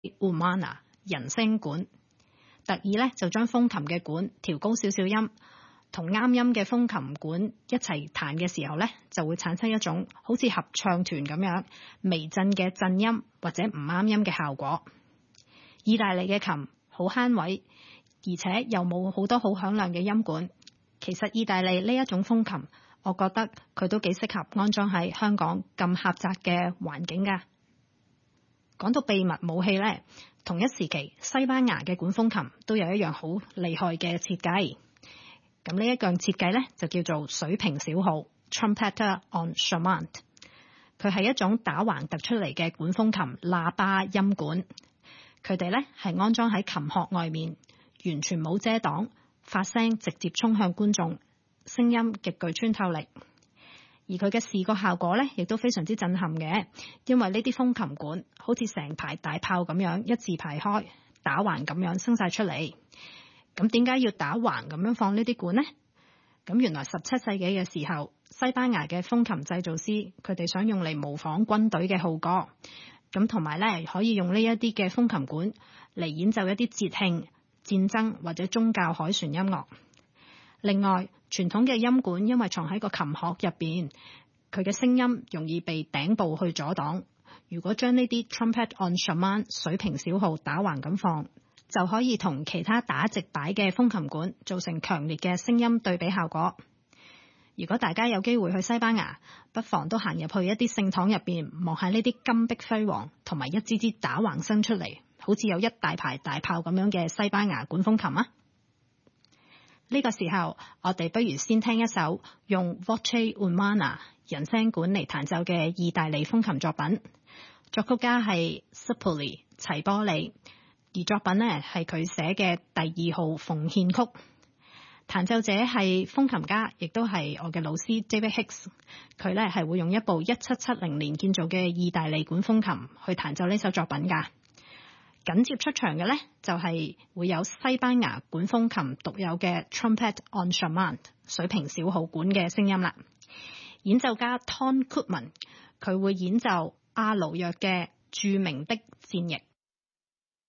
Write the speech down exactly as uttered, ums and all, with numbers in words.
Umana 人聲管，特意咧就將風琴嘅管調高少少音，同啱音嘅風琴管一齊彈嘅時候咧，就會產生一種好似合唱團咁樣微震嘅震音或者唔啱音嘅效果。意大利嘅琴好慳位，而且又冇好多好響亮嘅音管。其實意大利呢一種風琴，我覺得佢都幾適合安裝喺香港咁狹窄嘅環境㗎。講到秘密武器呢，同一時期西班牙嘅管風琴都有一樣好厲害嘅設計。咁呢一樣設計呢，就叫做水平小號 （Trompetta on Charmant）。佢係一種打橫突出嚟嘅管風琴喇叭音管。佢哋呢係安裝喺琴殼外面，完全冇遮擋，發聲直接衝向觀眾，聲音極具穿透力。而佢嘅視覺效果呢，亦都非常之震撼嘅，因為呢啲風琴管好似成排大炮咁樣一字排開，打橫咁樣升晒出嚟。咁點解要打橫咁樣放呢啲管呢？咁原來十七世紀嘅時候，西班牙嘅風琴製造師佢哋想用嚟模仿軍隊嘅號角，咁同埋咧可以用呢一啲嘅風琴管嚟演奏一啲節慶、戰爭或者宗教凱旋音樂。另外，傳統嘅音管因為藏喺個琴殼入邊，佢嘅聲音容易被頂部去阻擋。如果將呢啲 trumpet on charmant 水平小號打橫咁放，就可以同其他打直擺嘅風琴管造成強烈嘅聲音對比效果。如果大家有機會去西班牙，不妨都行入去一啲聖堂入邊，望下呢啲金碧輝煌同埋一支支打橫伸出嚟，好似有一大排大炮咁樣嘅西班牙管風琴啊！呢個時候，我哋不如先聽一首用 Voce Umana 人聲管嚟彈奏嘅意大利風琴作品。作曲家係 Cipollini 齊波利，而作品呢係佢寫嘅第二號奉獻曲。彈奏者係風琴家，亦都係我嘅老師 David Hicks。佢呢係會用一部一七七零年建造嘅意大利管風琴去彈奏呢首作品㗎。緊接出場嘅呢，就係、是、會有西班牙管風琴獨有嘅 Trumpet on Charmant 水平小號管嘅聲音啦。演奏家 Ton Koopman 佢會演奏阿勞約嘅著名的戰役。